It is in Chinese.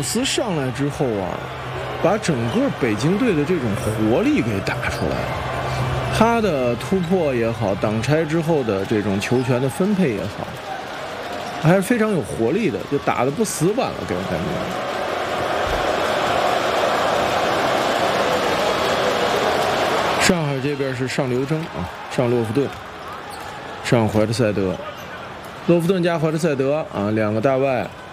斯上来之后啊，把整个北京队的这种活力给打出来了。他的突破也好，挡拆之后的这种球权的分配也好，还是非常有活力的，就打得不死板了，给我感觉。上海这边是上刘铮啊，上洛夫顿，上怀特塞德，洛夫顿加怀特塞德啊，两个大外。